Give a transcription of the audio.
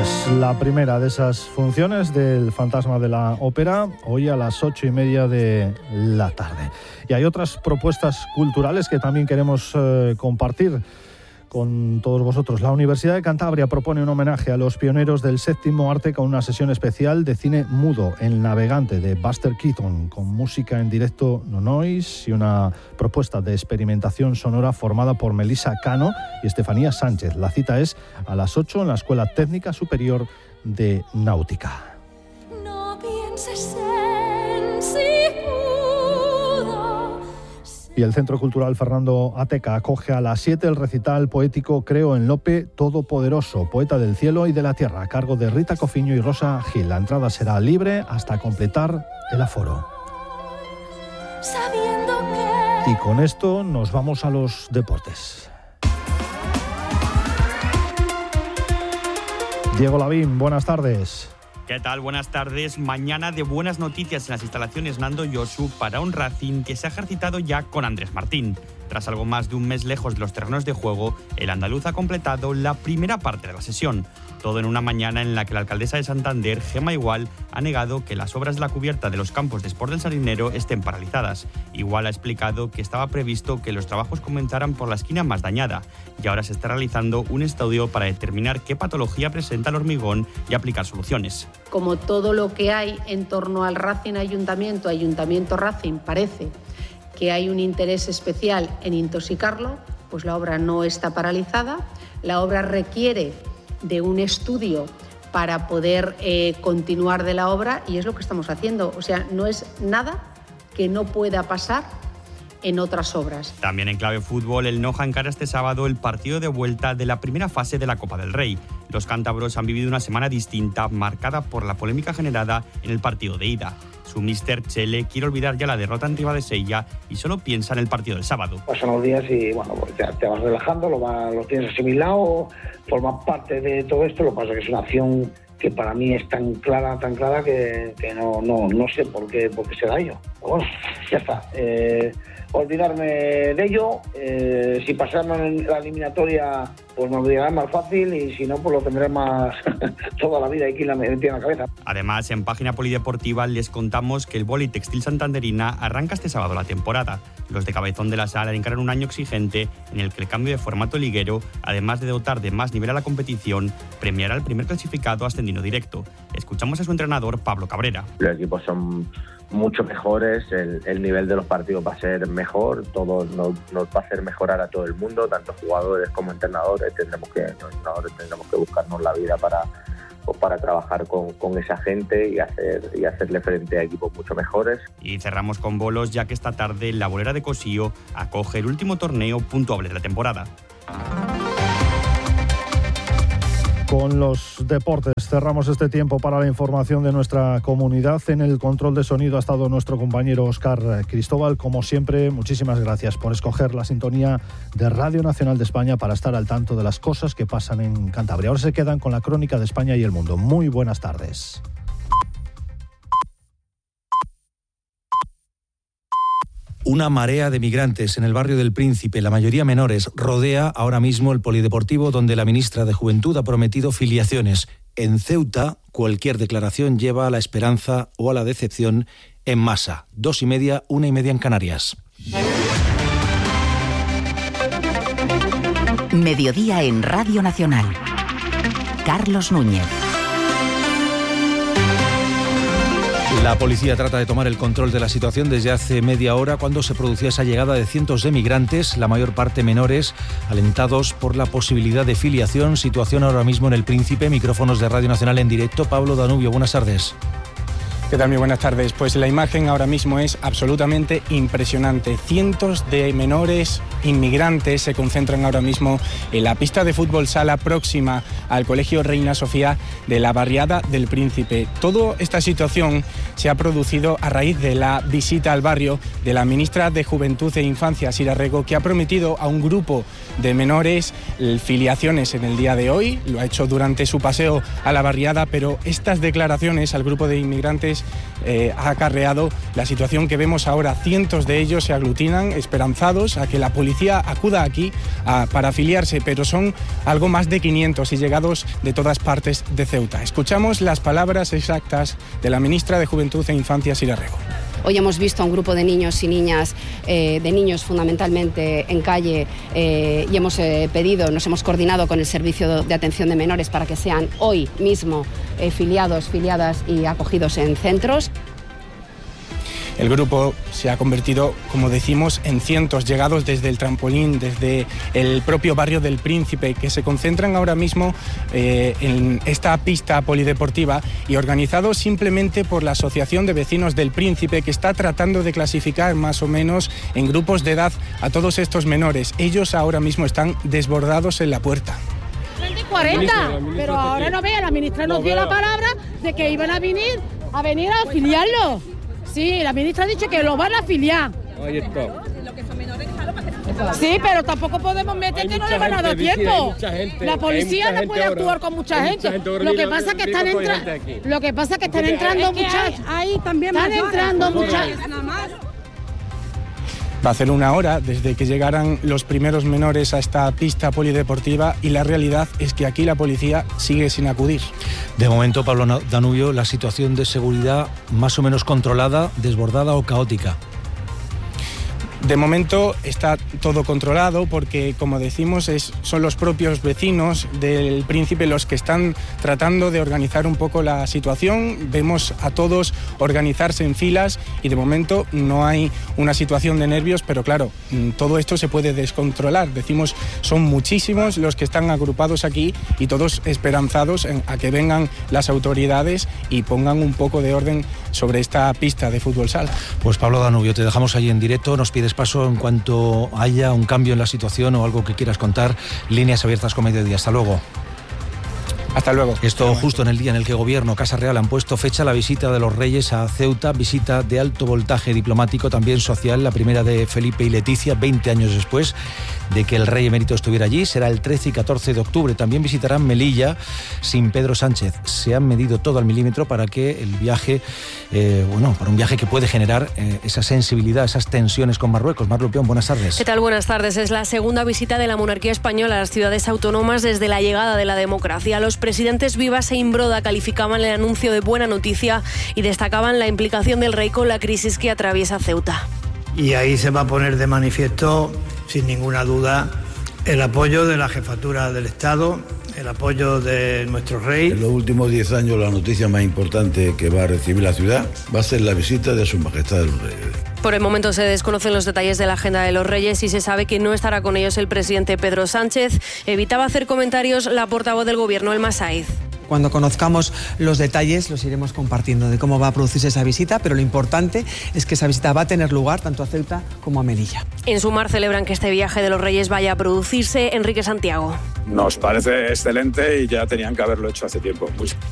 Pues la primera de esas funciones del Fantasma de la Ópera, hoy a las 8:30 de la tarde. Y hay otras propuestas culturales que también queremos compartir con todos vosotros. La Universidad de Cantabria propone un homenaje a los pioneros del séptimo arte con una sesión especial de cine mudo, El Navegante, de Buster Keaton, con música en directo no noise y una propuesta de experimentación sonora formada por Melissa Cano y Estefanía Sánchez. La cita es a las 8 en la Escuela Técnica Superior de Náutica. No pienses en sí. Y el Centro Cultural Fernando Ateca acoge a las 7 el recital poético Creo en Lope Todopoderoso, poeta del cielo y de la tierra, a cargo de Rita Cofiño y Rosa Gil. La entrada será libre hasta completar el aforo. Y con esto nos vamos a los deportes. Diego Lavín, buenas tardes. ¿Qué tal? Buenas tardes. Mañana de buenas noticias en las instalaciones Nando Yosu para un Racing que se ha ejercitado ya con Andrés Martín. Tras algo más de un mes lejos de los terrenos de juego, el andaluz ha completado la primera parte de la sesión. Todo en una mañana en la que la alcaldesa de Santander, Gemma Igual, ha negado que las obras de la cubierta de los campos de Sport del Salinero estén paralizadas. Igual ha explicado que estaba previsto que los trabajos comenzaran por la esquina más dañada y ahora se está realizando un estudio para determinar qué patología presenta el hormigón y aplicar soluciones. Como todo lo que hay en torno al Racing Ayuntamiento Racing, parece que hay un interés especial en intoxicarlo, pues la obra no está paralizada. La obra requiere de un estudio para poder continuar de la obra y es lo que estamos haciendo. O sea, no es nada que no pueda pasar en otras obras. También en clave fútbol, el Noja encara este sábado el partido de vuelta de la primera fase de la Copa del Rey. Los cántabros han vivido una semana distinta, marcada por la polémica generada en el partido de ida. Su míster Chele quiere olvidar ya la derrota en Ribadesella y solo piensa en el partido del sábado. Pasan los días y bueno, pues ya te vas relajando, lo tienes asimilado, forma parte de todo esto. Lo que pasa es que es una acción que para mí es tan clara que no sé por qué se da ello. Pero bueno, ya está. Olvidarme de ello, si pasamos en la eliminatoria pues me olvidaré más fácil y si no pues lo tendré más toda la vida aquí metida en la cabeza. Además, en página polideportiva les contamos que el Vóley Textil Santanderina arranca este sábado la temporada. Los de Cabezón de la Sal encaran un año exigente en el que el cambio de formato liguero, además de dotar de más nivel a la competición, premiará al primer clasificado ascendido directo. Escuchamos a su entrenador Pablo Cabrera. Los equipos son mucho mejores, el nivel de los partidos va a ser mejor, todo nos va a hacer mejorar a todo el mundo, tanto jugadores como entrenadores. Tendremos que buscarnos la vida para trabajar con esa gente y hacerle frente a equipos mucho mejores. Y cerramos con bolos, ya que esta tarde la Bolera de Cosío acoge el último torneo puntuable de la temporada. Con los deportes cerramos este tiempo para la información de nuestra comunidad. En el control de sonido ha estado nuestro compañero Óscar Cristóbal. Como siempre, muchísimas gracias por escoger la sintonía de Radio Nacional de España para estar al tanto de las cosas que pasan en Cantabria. Ahora se quedan con la crónica de España y el mundo. Muy buenas tardes. Una marea de migrantes en el barrio del Príncipe, la mayoría menores, rodea ahora mismo el polideportivo donde la ministra de Juventud ha prometido filiaciones. En Ceuta, cualquier declaración lleva a la esperanza o a la decepción en masa. 2:30, 1:30 en Canarias. Mediodía en Radio Nacional. Carlos Núñez. La policía trata de tomar el control de la situación desde hace media hora cuando se producía esa llegada de cientos de migrantes, la mayor parte menores, alentados por la posibilidad de filiación. Situación ahora mismo en el Príncipe. Micrófonos de Radio Nacional en directo. Pablo Danubio, buenas tardes. ¿Qué tal? Muy buenas tardes. Pues la imagen ahora mismo es absolutamente impresionante. Cientos de menores inmigrantes se concentran ahora mismo en la pista de fútbol sala próxima al Colegio Reina Sofía de la barriada del Príncipe. Toda esta situación se ha producido a raíz de la visita al barrio de la ministra de Juventud e Infancia, Sira Rego, que ha prometido a un grupo de menores filiaciones en el día de hoy. Lo ha hecho durante su paseo a la barriada, pero estas declaraciones al grupo de inmigrantes menores ha acarreado la situación que vemos ahora. Cientos de ellos se aglutinan esperanzados a que la policía acuda aquí para afiliarse, pero son algo más de 500 y llegados de todas partes de Ceuta. Escuchamos las palabras exactas de la ministra de Juventud e Infancia, Sira Rego. Hoy hemos visto a un grupo de niños y niñas, de niños fundamentalmente en calle, y hemos nos hemos coordinado con el Servicio de Atención de Menores para que sean hoy mismo filiadas y acogidos en centros. El grupo se ha convertido, como decimos, en cientos, llegados desde el trampolín, desde el propio barrio del Príncipe, que se concentran ahora mismo en esta pista polideportiva y organizados simplemente por la Asociación de Vecinos del Príncipe, que está tratando de clasificar más o menos en grupos de edad a todos estos menores. Ellos ahora mismo están desbordados en la puerta. 40, pero ahora no vea, la ministra nos dio la palabra de que iban a venir a afiliarlo. Sí, la ministra ha dicho que lo van a afiliar. Ahí está. Sí, pero tampoco podemos meter que no le van a dar tiempo. La policía no puede actuar con mucha gente. Lo que pasa es que están entrando. Lo que pasa es que están entrando muchachos. Ahí también están entrando muchachos. Va a hacer una hora desde que llegaran los primeros menores a esta pista polideportiva y la realidad es que aquí la policía sigue sin acudir. De momento, Pablo Danubio, la situación de seguridad más o menos controlada, desbordada o caótica. De momento está todo controlado porque, como decimos, son los propios vecinos del Príncipe los que están tratando de organizar un poco la situación. Vemos a todos organizarse en filas y de momento no hay una situación de nervios, pero claro, todo esto se puede descontrolar. Decimos, son muchísimos los que están agrupados aquí y todos esperanzados a que vengan las autoridades y pongan un poco de orden sobre esta pista de fútbol sala. Pues Pablo Danubio, te dejamos ahí en directo, nos pides paso en cuanto haya un cambio en la situación o algo que quieras contar. Líneas abiertas con Mediodía. Hasta luego. Hasta luego. Esto justo en el día en el que Gobierno, Casa Real han puesto fecha a la visita de los Reyes a Ceuta, visita de alto voltaje diplomático, también social, la primera de Felipe y Leticia, 20 años después de que el rey emérito estuviera allí. Será el 13 y 14 de octubre. También visitarán Melilla sin Pedro Sánchez. Se han medido todo al milímetro para que el viaje, para un viaje que puede generar esa sensibilidad, esas tensiones con Marruecos. Mar Lupión, buenas tardes. ¿Qué tal? Buenas tardes. Es la segunda visita de la monarquía española a las ciudades autónomas desde la llegada de la democracia. Los presidentes Vivas e Imbroda calificaban el anuncio de buena noticia y destacaban la implicación del rey con la crisis que atraviesa Ceuta. Y ahí se va a poner de manifiesto, sin ninguna duda, el apoyo de la jefatura del Estado, el apoyo de nuestro rey. En los últimos 10 años la noticia más importante que va a recibir la ciudad va a ser la visita de Su Majestad los Reyes. Por el momento se desconocen los detalles de la agenda de los Reyes y se sabe que no estará con ellos el presidente Pedro Sánchez. Evitaba hacer comentarios la portavoz del Gobierno, Elma Saiz. Cuando conozcamos los detalles los iremos compartiendo de cómo va a producirse esa visita, pero lo importante es que esa visita va a tener lugar tanto a Ceuta como a Melilla. En Sumar celebran que este viaje de los Reyes vaya a producirse. Enrique Santiago. Nos parece excelente y ya tenían que haberlo hecho hace tiempo.